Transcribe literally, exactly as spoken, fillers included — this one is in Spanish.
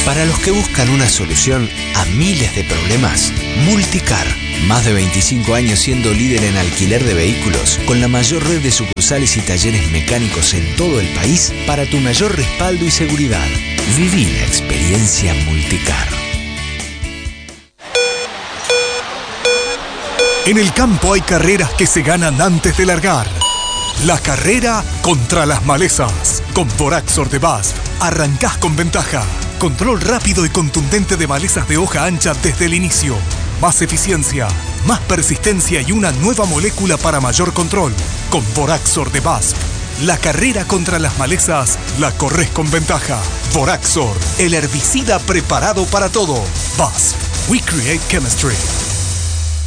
Para los que buscan una solución a miles de problemas, Multicar. Más de veinticinco años siendo líder en alquiler de vehículos, con la mayor red de sucursales y talleres mecánicos en todo el país, para tu mayor respaldo y seguridad. Viví la experiencia Multicar. En el campo hay carreras que se ganan antes de largar. La carrera contra las malezas. Con Voraxor de B A S F arrancás con ventaja. Control rápido y contundente de malezas de hoja ancha desde el inicio. Más eficiencia, más persistencia y una nueva molécula para mayor control. Con Voraxor de B A S F, la carrera contra las malezas la corres con ventaja. Voraxor, el herbicida preparado para todo. B A S F, we create chemistry.